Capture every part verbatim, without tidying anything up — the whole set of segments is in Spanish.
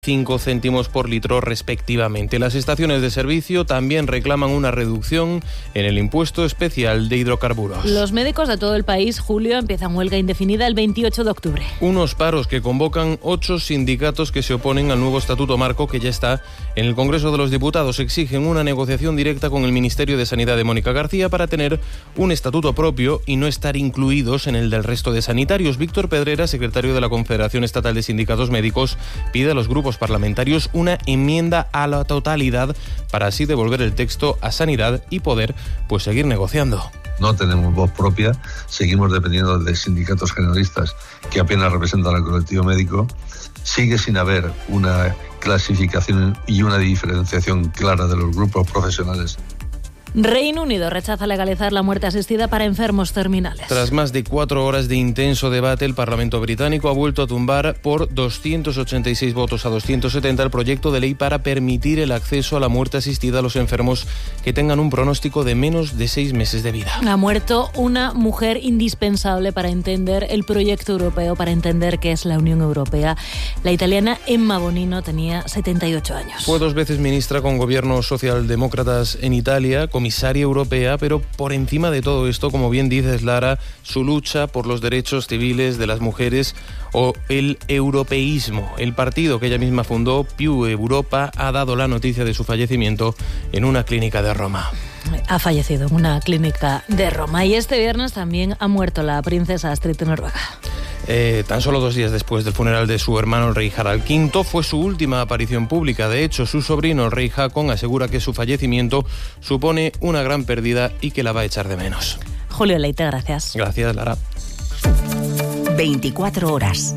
cinco céntimos por litro respectivamente. Las estaciones de servicio también reclaman una reducción en el impuesto especial de hidrocarburos. Los médicos de todo el país, Julio, empiezan huelga indefinida el veintiocho de octubre. Unos paros que convocan ocho sindicatos que se oponen al nuevo estatuto marco que ya está en el Congreso de los Diputados. Exigen una negociación directa con el Ministerio de Sanidad de Mónica García para tener un estatuto propio y no estar incluidos en el del resto de sanitarios. Víctor Pedrera, secretario de la Confederación Estatal de Sindicatos Médicos, pide a los grupos parlamentarios una enmienda a la totalidad para así devolver el texto a Sanidad y poder pues seguir negociando. No tenemos voz propia, seguimos dependiendo de sindicatos generalistas que apenas representan al colectivo médico. Sigue sin haber una clasificación y una diferenciación clara de los grupos profesionales. Reino Unido rechaza legalizar la muerte asistida para enfermos terminales. Tras más de cuatro horas de intenso debate, el Parlamento británico ha vuelto a tumbar por doscientos ochenta y seis votos a doscientos setenta el proyecto de ley para permitir el acceso a la muerte asistida a los enfermos que tengan un pronóstico de menos de seis meses de vida. Ha muerto una mujer indispensable para entender el proyecto europeo, para entender qué es la Unión Europea. La italiana Emma Bonino tenía setenta y ocho años. Fue dos veces ministra con gobiernos socialdemócratas en Italia, comisaria europea, pero por encima de todo esto, como bien dices, Lara, su lucha por los derechos civiles de las mujeres o el europeísmo. El partido que ella misma fundó, Più Europa, ha dado la noticia de su fallecimiento en una clínica de Roma. Ha fallecido en una clínica de Roma. Y este viernes también ha muerto la princesa Astrid de Noruega. Eh, tan solo dos días después del funeral de su hermano, el rey Harald quinto, fue su última aparición pública. De hecho, su sobrino, el rey Haakon, asegura que su fallecimiento supone una gran pérdida y que la va a echar de menos. Julio Leite, gracias. Gracias, Lara. veinticuatro horas.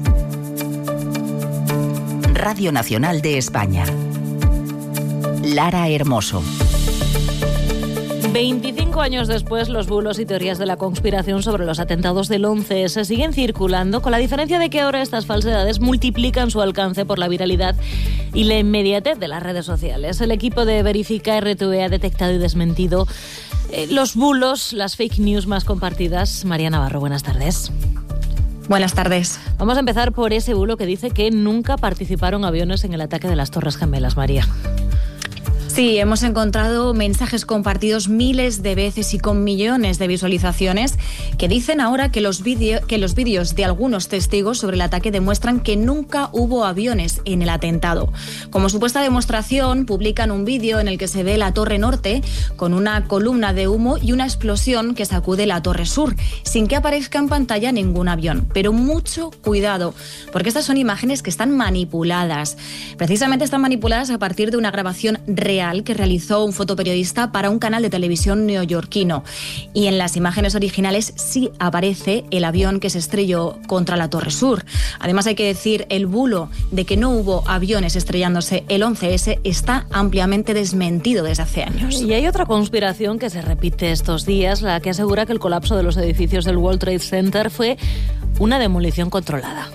Radio Nacional de España. Lara Hermoso. veinticinco años después, los bulos y teorías de la conspiración sobre los atentados del once ese siguen circulando, con la diferencia de que ahora estas falsedades multiplican su alcance por la viralidad y la inmediatez de las redes sociales. El equipo de Verifica R T V ha detectado y desmentido eh, los bulos, las fake news más compartidas. María Navarro, buenas tardes. Buenas tardes. Vamos a empezar por ese bulo que dice que nunca participaron aviones en el ataque de las Torres Gemelas, María. Sí, hemos encontrado mensajes compartidos miles de veces y con millones de visualizaciones que dicen ahora que los, vídeo, que los vídeos de algunos testigos sobre el ataque demuestran que nunca hubo aviones en el atentado. Como supuesta demostración, publican un vídeo en el que se ve la Torre Norte con una columna de humo y una explosión que sacude la Torre Sur, sin que aparezca en pantalla ningún avión. Pero mucho cuidado, porque estas son imágenes que están manipuladas. Precisamente están manipuladas a partir de una grabación real que realizó un fotoperiodista para un canal de televisión neoyorquino. Y en las imágenes originales sí aparece el avión que se estrelló contra la Torre Sur. Además, hay que decir, el bulo de que no hubo aviones estrellándose el once ese está ampliamente desmentido desde hace años. Y hay otra conspiración que se repite estos días, la que asegura que el colapso de los edificios del World Trade Center fue una demolición controlada.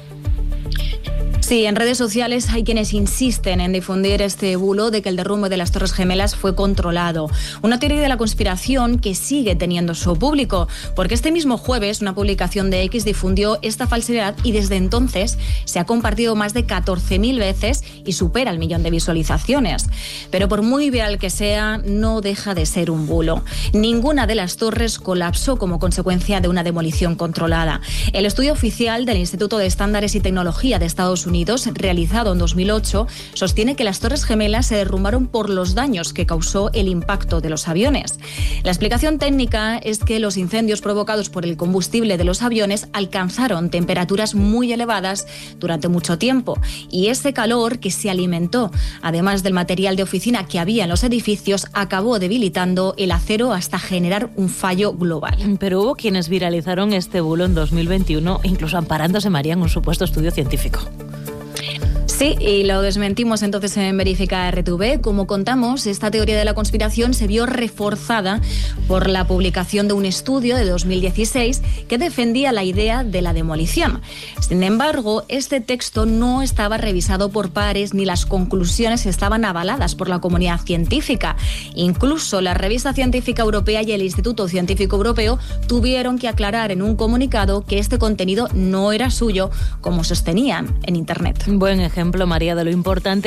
Sí, en redes sociales hay quienes insisten en difundir este bulo de que el derrumbe de las Torres Gemelas fue controlado. Una teoría de la conspiración que sigue teniendo su público, porque este mismo jueves una publicación de X difundió esta falsedad y desde entonces se ha compartido más de catorce mil veces y supera el millón de visualizaciones. Pero por muy viral que sea, no deja de ser un bulo. Ninguna de las torres colapsó como consecuencia de una demolición controlada. El estudio oficial del Instituto de Estándares y Tecnología de Estados Unidos, realizado en dos mil ocho, sostiene que las Torres Gemelas se derrumbaron por los daños que causó el impacto de los aviones. La explicación técnica es que los incendios provocados por el combustible de los aviones alcanzaron temperaturas muy elevadas durante mucho tiempo y ese calor que se alimentó, además del material de oficina que había en los edificios, acabó debilitando el acero hasta generar un fallo global. Pero hubo quienes viralizaron este bulo en dos mil veintiuno, incluso amparándose, María, en un supuesto estudio científico. Sí, y lo desmentimos entonces en Verifica R T V. Como contamos, esta teoría de la conspiración se vio reforzada por la publicación de un estudio de dos mil dieciséis que defendía la idea de la demolición. Sin embargo, este texto no estaba revisado por pares ni las conclusiones estaban avaladas por la comunidad científica. Incluso la Revista Científica Europea y el Instituto Científico Europeo tuvieron que aclarar en un comunicado que este contenido no era suyo, como sostenían en Internet. Buen ejemplo ejemplo, María, de lo importante